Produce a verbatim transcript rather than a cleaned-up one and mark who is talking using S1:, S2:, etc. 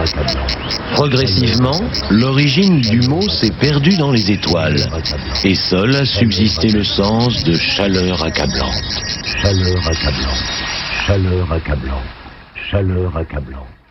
S1: Progressivement, l'origine du mot s'est perdue dans les étoiles, et seul a subsisté le sens de chaleur accablante.
S2: Chaleur accablante, chaleur accablante, chaleur accablante.